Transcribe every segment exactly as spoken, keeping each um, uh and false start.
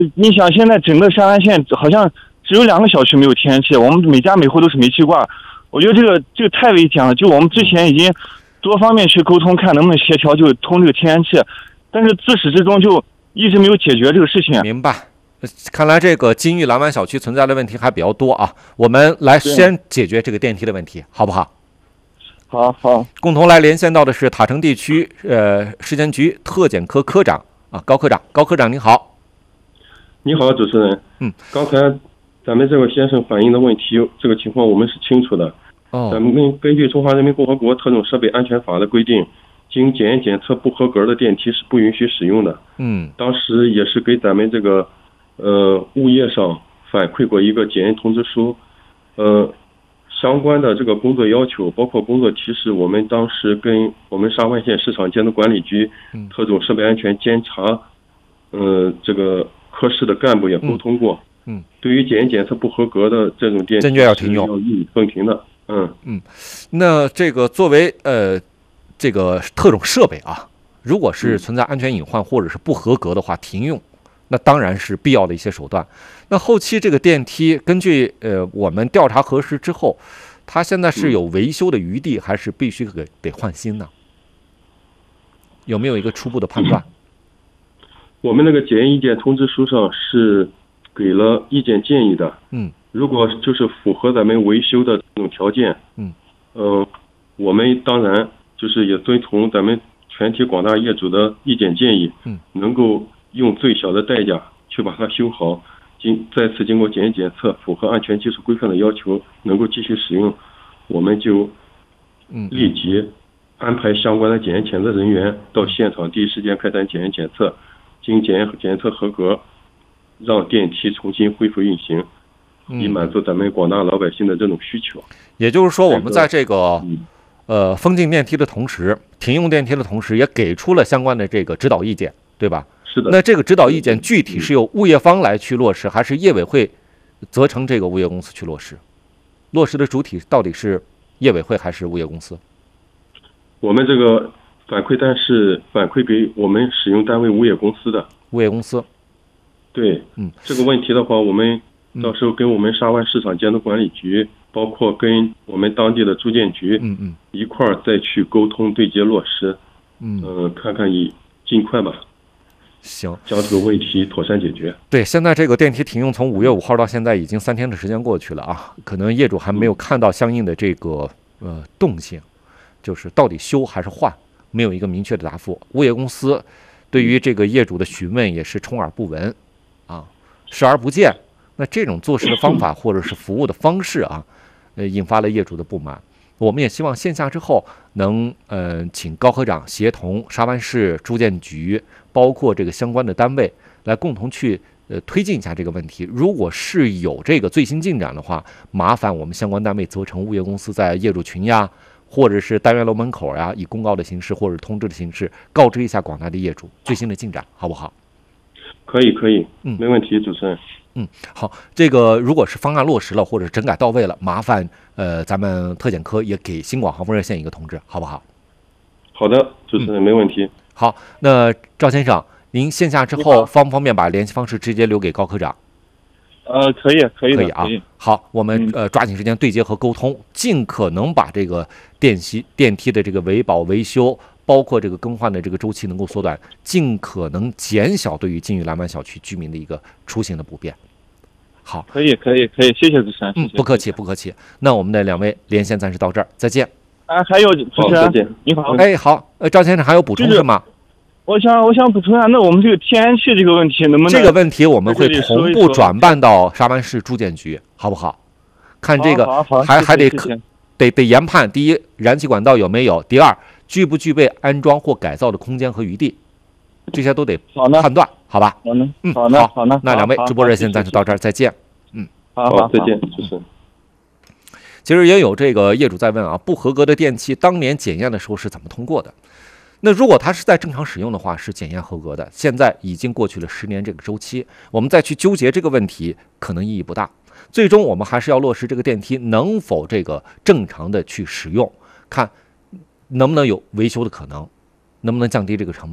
你想现在整个沙湾县好像只有两个小区没有天然气，我们每家每户都是煤气罐，我觉得这个这个太危险了。就我们之前已经多方面去沟通，看能不能协调就通这个天然气，但是自始至终就一直没有解决这个事情。 明白。看来这个金玉蓝湾小区存在的问题还比较多啊，我们来先解决这个电梯的问题，好不好？ 好好。 共同来连线到的是塔城地区呃市监局特检科科长啊，高科长。高科长您好。 你好，主持人。 嗯， 刚才咱们这位先生反映的问题，这个情况我们是清楚的。 哦， 咱们根据《中华人民共和国特种设备安全法》的规定，经检验检测不合格的电梯是不允许使用的。 嗯， 当时也是给咱们这个呃物业上反馈过一个检验通知书，呃，相关的这个工作要求，包括工作提示，我们当时跟我们沙湾县市场监督管理局特种设备安全监察，呃，这个科室的干部也沟通过。 嗯， 对于检验检测不合格的这种电梯， 坚决要停用， 要予以封停的。嗯嗯，那这个作为呃这个特种设备啊，如果是存在安全隐患或者是不合格的话，停用，那当然是必要的一些手段。那后期这个电梯，根据呃我们调查核实之后，它现在是有维修的余地，还是必须给得换新呢？有没有一个初步的判断？ 我们那个检验意见通知书上是给了意见建议的。 嗯， 如果就是符合咱们维修的这种条件， 嗯， 呃，我们当然就是也遵从咱们全体广大业主的意见建议， 嗯， 能够用最小的代价去把它修好，经再次经过检验检测符合安全技术规范的要求，能够继续使用，我们就嗯立即安排相关的检验检测人员到现场第一时间开展检验检测，经检验检测合格，让电梯重新恢复运行，以满足咱们广大老百姓的这种需求。 也就是说，我们在这个、 嗯、 呃封禁电梯的同时，停用电梯的同时，也给出了相关的这个指导意见，对吧？ 是的。 那这个指导意见具体是由物业方来去落实，还是业委会责成这个物业公司去落实？落实的主体到底是业委会还是物业公司？ 我们这个反馈单是反馈给我们使用单位物业公司的。 物业公司。 对， 嗯， 这个问题的话，我们到时候跟我们沙湾市场监督管理局，包括跟我们当地的住建局， 嗯嗯， 一块儿再去沟通对接落实， 嗯， 呃，看看以尽快吧。 行， 将这个问题妥善解决。 对，现在这个电梯停用从五月五号到现在已经三天的时间过去了啊，可能业主还没有看到相应的这个呃动静，就是到底修还是换，没有一个明确的答复。物业公司对于这个业主的询问也是充耳不闻啊，视而不见。那这种做事的方法或者是服务的方式啊，呃，引发了业主的不满。我们也希望线下之后能呃请高科长协同沙湾市住建局，包括这个相关的单位来共同去呃推进一下这个问题。如果是有这个最新进展的话，麻烦我们相关单位责成物业公司在业主群呀，或者是单元楼门口呀，以公告的形式或者通知的形式告知一下广大的业主最新的进展，好不好？ 可以，可以， 嗯， 没问题，主持人。 嗯，好，这个如果是方案落实了或者整改到位了，麻烦呃咱们特检科也给新广航风热线一个通知，好不好？ 好的，主持人， 嗯、 没问题。 好，那赵先生，您线下之后方不方便把联系方式直接留给高科长？ 呃，可以，可以， 可以啊。好，我们呃抓紧时间对接和沟通，尽可能把这个电梯电梯的这个维保维修，包括这个更换的这个周期能够缩短，尽可能减小对于金玉蓝湾小区居民的一个出行的不便。好， 可以，可以，可以，谢谢主持人。 嗯，不客气，不客气。那我们的两位连线暂时到这儿，再见。 啊，还有主持人，你好。 哎，好，呃，赵先生还有补充是吗？ 我想，我想补充一下，那我们这个天然气这个问题能不能？ 这个问题我们会同步转办到沙湾市住建局，好不好？看这个还还得得得研判：第一，燃气管道有没有；第二，具不具备安装或改造的空间和余地，这些都得判断，好吧？ 好的， 嗯， 好的，好的。 那两位直播热线暂时到这儿，再见。嗯， 好，好， 再见，主持人。 其实也有这个业主在问啊，不合格的电器当年检验的时候是怎么通过的？那如果它是在正常使用的话，是检验合格的。现在已经过去了十年这个周期，我们再去纠结这个问题，可能意义不大。最终我们还是要落实这个电梯能否这个正常的去使用，看能不能有维修的可能，能不能降低这个成本。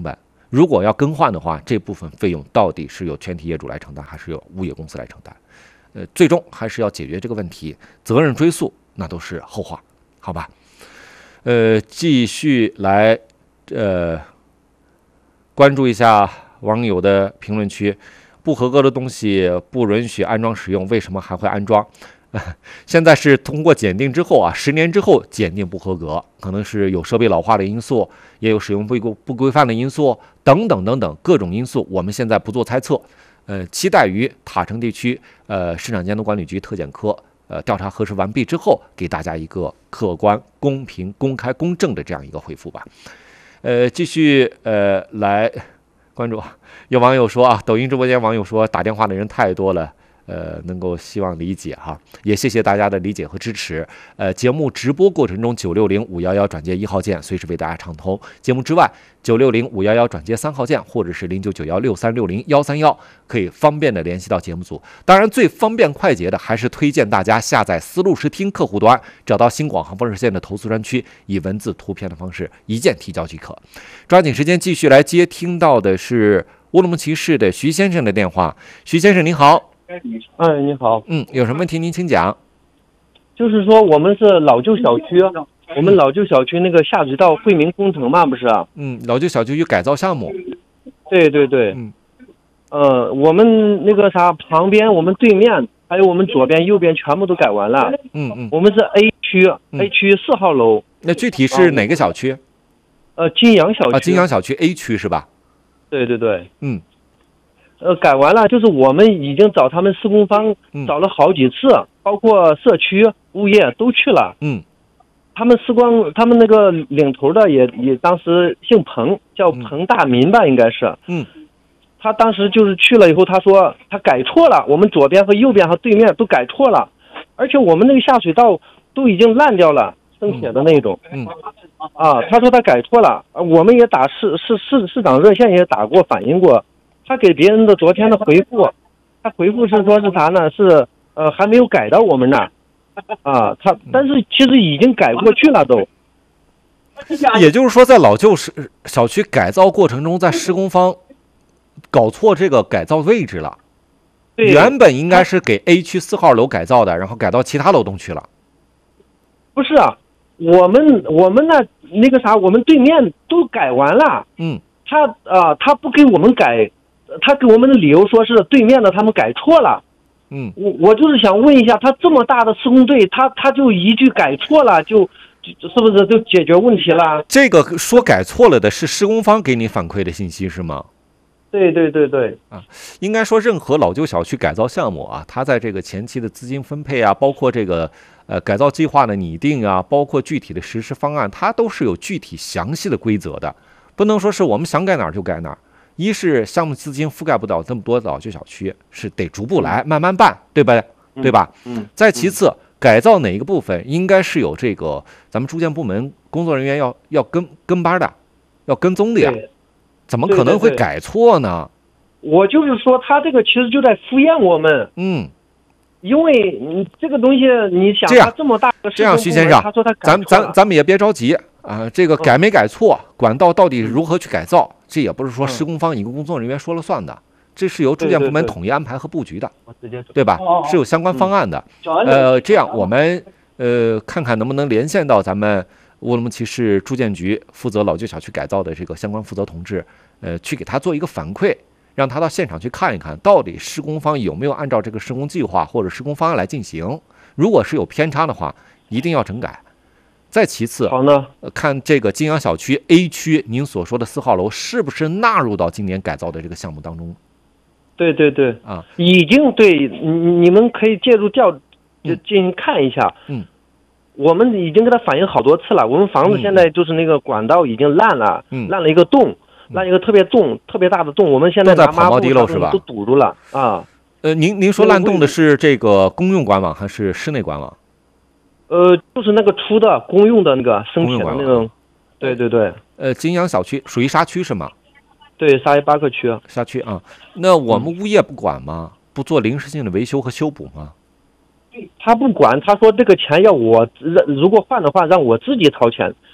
如果要更换的话，这部分费用到底是由全体业主来承担，还是由物业公司来承担？呃，最终还是要解决这个问题，责任追溯那都是后话，好吧？呃，继续来呃关注一下网友的评论区，不合格的东西不允许安装使用，为什么还会安装？现在是通过检定之后啊，十年之后检定不合格，可能是有设备老化的因素，也有使用不规不规范的因素，等等等等各种因素，我们现在不做猜测。呃，期待于塔城地区呃市场监督管理局特检科呃调查核实完毕之后，给大家一个客观、公平、公开、公正的这样一个回复吧。呃，继续呃来关注，有网友说啊，抖音直播间网友说打电话的人太多了。呃，能够希望理解哈，也谢谢大家的理解和支持。呃，节目直播过程中，九六零五幺幺转接一号键随时为大家畅通。节目之外，九六零五幺幺转接三号键，或者是零九九幺六三六零幺三幺，可以方便的联系到节目组。当然，最方便快捷的还是推荐大家下载思路视听客户端，找到新广航风热线的投诉专区，以文字、图片的方式一键提交即可。抓紧时间继续来接听到的是乌鲁木齐市的徐先生的电话。徐先生您好。 哎，你好， 嗯，有什么问题您请讲。 就是说我们是老旧小区，我们老旧小区那个下水道惠民工程嘛，不是？ 嗯，老旧小区有改造项目。 对对对， 嗯， 呃，我们那个啥旁边，我们对面还有我们左边、右边全部都改完了。 嗯嗯， 我们是 A 区、 嗯、 ，A 区四号楼。 那具体是哪个小区？ 呃，金阳小区。 啊，金阳小区 A 区是吧？ 对对对。 嗯。 呃，改完了，就是我们已经找他们施工方找了好几次，嗯、包括社区、物业都去了。 嗯， 他们施工，他们那个领头的也也当时姓彭，叫彭大民吧，应该是。 嗯， 他当时就是去了以后，他说他改错了，我们左边和右边和对面都改错了，而且我们那个下水道都已经烂掉了，生血的那种。 嗯， 啊，他说他改错了，我们也打市市市市长热线也打过反映过。他给别人的昨天的回复，他回复是说是啥呢？是呃还没有改到我们那儿，啊，他但是其实已经改过去了都。 也就是说，在老旧小区改造过程中，在施工方搞错这个改造位置了。原本应该是给 A 区四号楼改造的，然后改到其他楼栋去了。 不是啊，我们我们那那个啥，我们对面都改完了。 嗯。 他啊、呃，他不给我们改。他给我们的理由说是对面的他们改错了， 嗯， 我我就是想问一下，他这么大的施工队，他他就一句改错了，就就是不是就解决问题了？ 这个说改错了的是施工方给你反馈的信息是吗？ 对对对对， 啊，应该说任何老旧小区改造项目啊，它在这个前期的资金分配啊，包括这个呃改造计划的拟定啊，包括具体的实施方案，它都是有具体详细的规则的，不能说是我们想改哪儿就改哪儿。一是项目资金覆盖不到这么多老旧小区，是得逐步来，慢慢办，对吧？对吧？ 嗯。 再其次，改造哪一个部分，应该是有这个咱们住建部门工作人员要要跟跟班的，要跟踪的呀。怎么可能会改错呢？ 对对对，我就是说，他这个其实就在敷衍我们。 嗯。 因为你这个东西，你想他这么大个这样，徐先生， 他说他改错了， 咱咱咱们也别着急啊。这个改没改错，嗯、管道到底如何去改造，这也不是说施工方一个工作人员说了算的，这是由住建部门统一安排和布局的， 对对对对吧？是有相关方案的。嗯、呃，这样我们呃看看能不能连线到咱们乌鲁木齐市住建局负责老旧小区改造的这个相关负责同志，呃，去给他做一个反馈。让他到现场去看一看，到底施工方有没有按照这个施工计划或者施工方案来进行。如果是有偏差的话，一定要整改。再其次， 好呢， 看这个金阳小区 A 区，您所说的四号楼是不是纳入到今年改造的这个项目当中？ 对对对， 啊， 已经对，你你们可以介入调，就进行看一下。 嗯， 我们已经给他反映好多次了，我们房子现在就是那个管道已经烂了， 嗯、 烂了一个洞。那一个特别洞、特别大的洞，我们现在在跑地漏是吧？ 都堵住了啊！ 呃，您您说烂洞的是这个公用管网还是室内管网？ 呃，就是那个出的公用的那个生铁的那种。对对对。 呃，金阳小区属于沙区是吗？ 对，沙巴克区。 沙区啊，那我们物业不管吗？不做临时性的维修和修补吗？ 他不管，他说这个钱要我，如果换的话让我自己掏钱。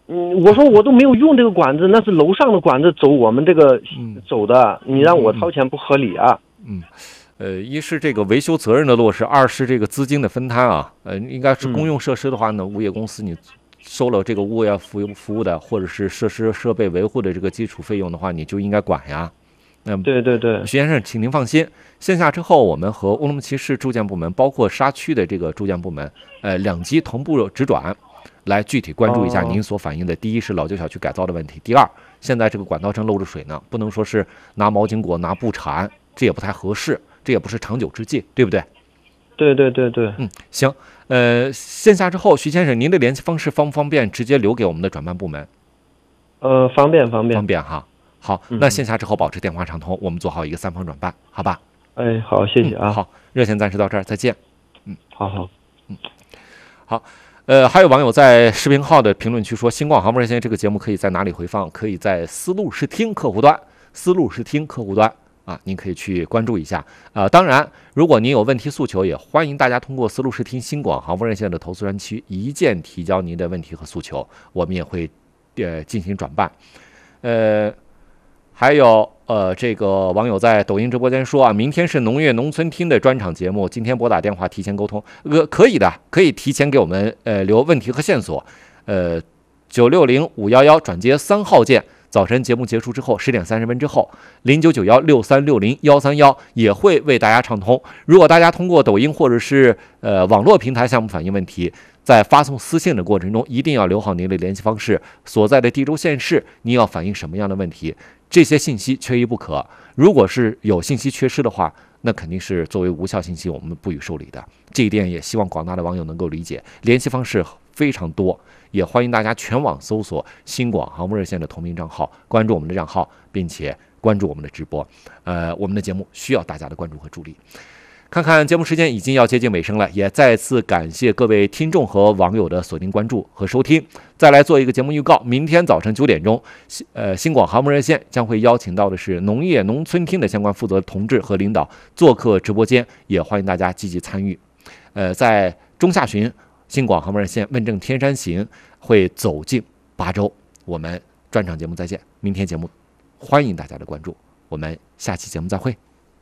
嗯，我说我都没有用这个管子，那是楼上的管子走我们这个走的，你让我掏钱不合理啊。 嗯，呃，一是这个维修责任的落实，二是这个资金的分摊啊。呃，应该是公用设施的话呢，物业公司你收了这个物业服务服务的，或者是设施设备维护的这个基础费用的话，你就应该管呀。那、嗯、 对对对， 徐先生，请您放心，线下之后，我们和乌鲁木齐市住建部门，包括沙区的这个住建部门，呃，两级同步直转。来具体关注一下您所反映的，第一是老旧小区改造的问题，第二，现在这个管道正漏着水呢，不能说是拿毛巾裹、拿布缠，这也不太合适，这也不是长久之计，对不对？ 对对对对， 嗯，行，呃，线下之后，徐先生，您的联系方式方不方便直接留给我们的转办部门？ 呃，方便方便方便哈。好，那线下之后保持电话畅通，我们做好一个三方转办，好吧？ 哎，好，谢谢啊。 嗯、好，热线暂时到这儿，再见。 嗯，好好， 嗯，好。呃，还有网友在视频号的评论区说，新广航风热线这个节目可以在哪里回放？可以在思路视听客户端，思路视听客户端啊，您可以去关注一下啊、呃。当然，如果您有问题诉求，也欢迎大家通过思路视听新广航风热线的投诉专区一键提交您的问题和诉求，我们也会呃进行转办。呃，还有呃，这个网友在抖音直播间说啊，明天是农业农村厅的专场节目，今天拨打电话提前沟通，呃，可以的，可以提前给我们呃留问题和线索，呃，九六零五幺幺转接三号键，早晨节目结束之后十点三十分之后，零九九幺六三六零幺三幺也会为大家畅通。如果大家通过抖音或者是呃网络平台向我们反映问题，在发送私信的过程中，一定要留好您的联系方式、所在的地州县市，您要反映什么样的问题，这些信息缺一不可。如果是有信息缺失的话，那肯定是作为无效信息，我们不予受理的。这一点也希望广大的网友能够理解。联系方式非常多，也欢迎大家全网搜索新广航风热线的同名账号，关注我们的账号，并且关注我们的直播。呃，我们的节目需要大家的关注和助力。看看节目时间已经要接近尾声了，也再次感谢各位听众和网友的锁定关注和收听。再来做一个节目预告，明天早晨九点钟，呃，新广航风热线将会邀请到的是农业农村厅的相关负责同志和领导做客直播间，也欢迎大家积极参与。呃，在中下旬，新广航风热线问政天山行会走进巴州，我们专场节目再见。明天节目欢迎大家的关注，我们下期节目再会。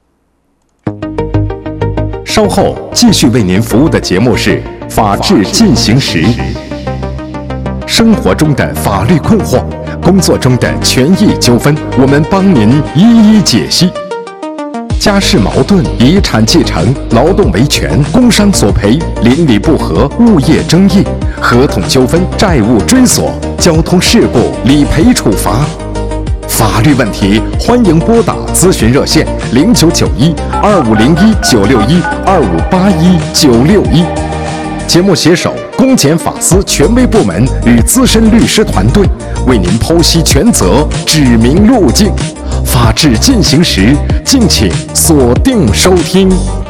稍后继续为您服务的节目是《法治进行时》，生活中的法律困惑，工作中的权益纠纷，我们帮您一一解析。家事矛盾、遗产继承、劳动维权、工伤索赔、邻里不和、物业争议、合同纠纷、债务追索、交通事故理赔处罚。法律问题，欢迎拨打咨询热线零九九一二五零一九六一二五八一九六一。节目携手公检法司权威部门与资深律师团队，为您剖析权责，指明路径。法治进行时，敬请锁定收听。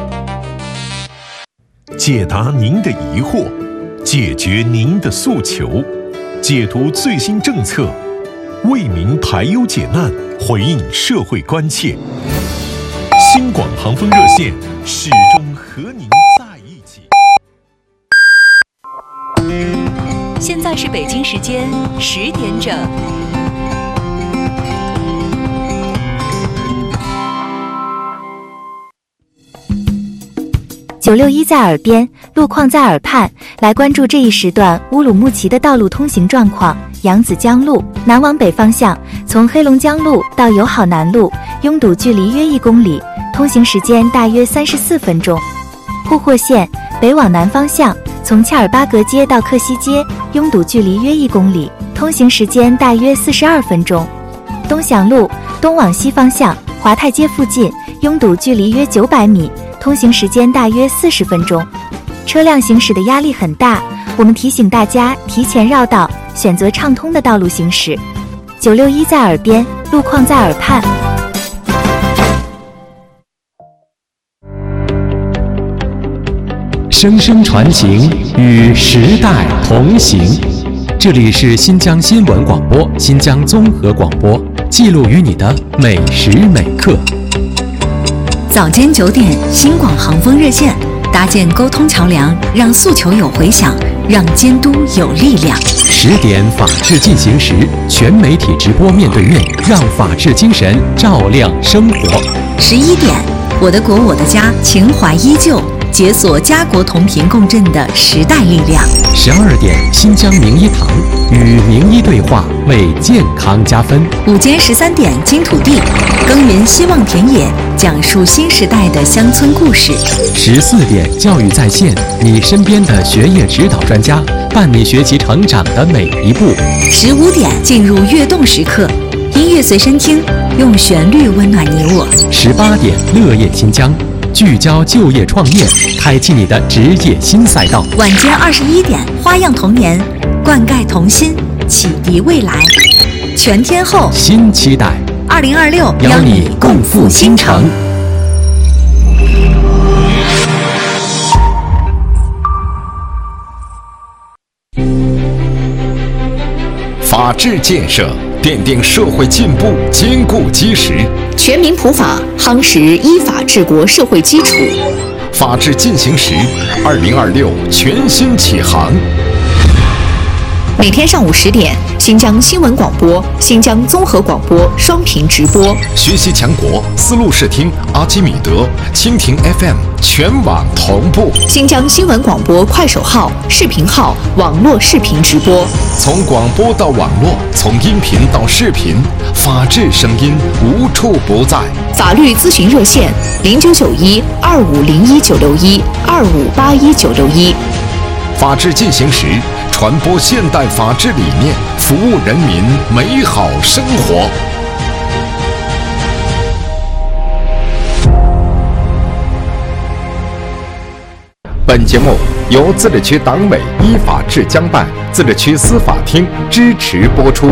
解答您的疑惑，解决您的诉求，解读最新政策，为民排忧解难，回应社会关切。新广航风热线始终和您在一起。 现在是北京时间十点整。 九六一在耳边，路况在耳畔，来关注这一时段乌鲁木齐的道路通行状况。扬子江路南往北方向，从黑龙江路到友好南路，拥堵距离约一公里，通行时间大约三十四分钟。沪霍线北往南方向，从恰尔巴格街到克西街，拥堵距离约一公里，通行时间大约四十二分钟。东祥路东往西方向，华泰街附近，拥堵距离约九百米，通行时间大约四十分钟。车辆行驶的压力很大，我们提醒大家提前绕道，选择畅通的道路行驶。九六一在耳边，路况在耳畔。 声声传情，与时代同行。这里是新疆新闻广播、新疆综合广播，记录于你的每时每刻。 早间九点，新广航风热线搭建沟通桥梁，让诉求有回响，让监督有力量。 十点法治进行时，全媒体直播面对面，让法治精神照亮生活。 十一点，我的国我的家，情怀依旧，解锁家国同频共振的时代力量。 十二点，新疆名医堂与名医对话，为健康加分。 午间十三点，金土地，耕耘希望田野，讲述新时代的乡村故事。 十四点，教育在线，你身边的学业指导专家，伴你学习成长的每一步。 十五点，进入悦动时刻，音乐随身听，用旋律温暖你我。 十八点，乐业新疆，聚焦就业创业，开启你的职业新赛道。 晚间二十一点，花样童年，灌溉童心，启迪未来。全天候新期待， 二零二六邀你共赴新城。 法治建设奠定社会进步坚固基石， 全民普法夯实依法治国社会基础。 法治进行时，二零二六全新启航。 每天上午十点，新疆新闻广播、新疆综合广播双频直播。 学习强国，丝路视听、阿基米德、蜻蜓 F M 全网同步。 新疆新闻广播快手号、视频号网络视频直播。 从广播到网络，从音频到视频，法治声音无处不在。 法律咨询热线：零九九一二五零一九六一二五八一九六一。 法治进行时，传播现代法治理念，服务人民美好生活。本节目由自治区党委依法治疆办、自治区司法厅支持播出。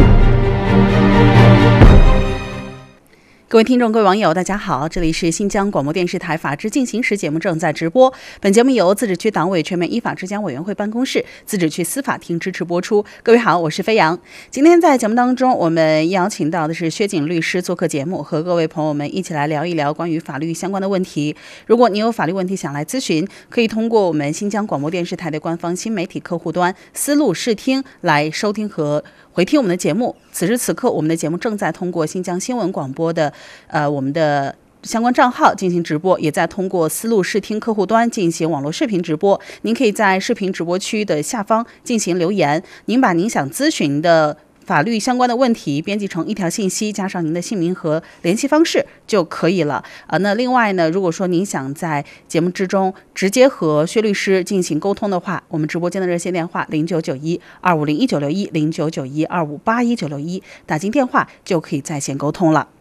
各位听众、各位网友，大家好，这里是新疆广播电视台法治进行时节目正在直播。本节目由自治区党委全面依法治疆委员会办公室、自治区司法厅支持播出。各位好，我是飞扬。今天在节目当中，我们邀请到的是薛景律师做客节目，和各位朋友们一起来聊一聊关于法律相关的问题。如果你有法律问题想来咨询，可以通过我们新疆广播电视台的官方新媒体客户端丝路视听来收听和回听我们的节目。此时此刻，我们的节目正在通过新疆新闻广播的呃我们的相关账号进行直播，也在通过丝路视听客户端进行网络视频直播。您可以在视频直播区的下方进行留言，您把您想咨询的法律相关的问题编辑成一条信息，加上您的姓名和联系方式就可以了。啊，那另外呢，如果说您想在节目之中直接和薛律师进行沟通的话，我们直播间的热线电话零九九一二五零一九六一零九九一二五八一九六一，打进电话就可以在线沟通了。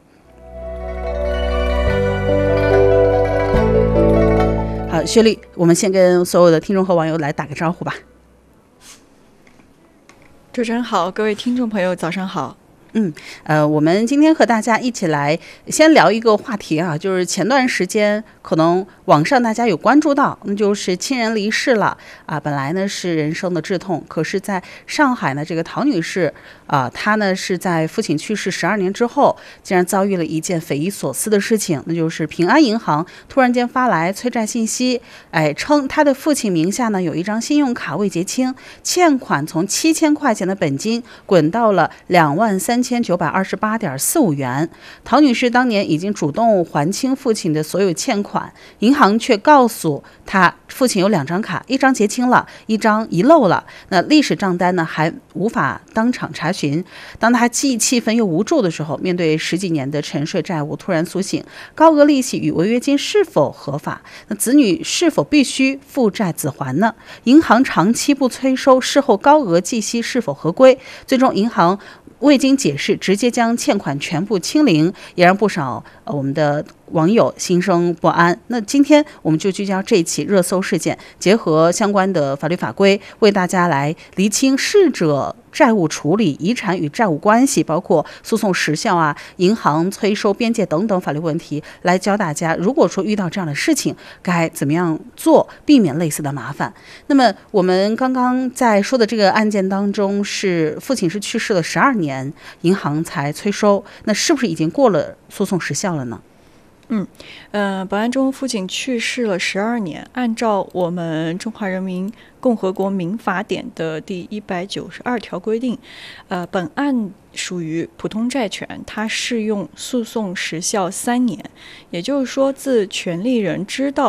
好，薛律，我们先跟所有的听众和网友来打个招呼吧。 主持人好，各位听众朋友早上好。 嗯，呃，我们今天和大家一起来先聊一个话题啊，就是前段时间可能网上大家有关注到，那就是亲人离世了啊。本来呢是人生的挚痛，可是在上海呢，这个陶女士啊，她呢是在父亲去世十二年之后，竟然遭遇了一件匪夷所思的事情，那就是平安银行突然间发来催债信息，哎，称她的父亲名下呢有一张信用卡未结清，欠款从七千块钱的本金滚到了两万三千九百二十八点四五元。陶女士当年已经主动还清父亲的所有欠款，银行却告诉她父亲有两张卡，一张结清了，一张遗漏了。那历史账单呢还无法当场查询。当她既气愤又无助的时候，面对十几年的沉睡债务突然苏醒，高额利息与违约金是否合法？那子女是否必须负债子还呢？银行长期不催收，事后高额计息是否合规？最终银行未经解释，直接将欠款全部清零，也让不少呃我们的网友心生不安。那今天我们就聚焦这一起热搜事件，结合相关的法律法规，为大家来厘清逝者债务处理、遗产与债务关系，包括诉讼时效啊、银行催收边界等等法律问题，来教大家如果说遇到这样的事情该怎么样做，避免类似的麻烦。那么我们刚刚在说的这个案件当中，是父亲是去世了十二年，银行才催收，那是不是已经过了诉讼时效了呢？ 嗯，呃，本案中父亲去世了十二年，按照我们中华人民共和国民法典的第一百九十二条规定，呃，本案属于普通债权，它适用诉讼时效三年，也就是说，自权利人知道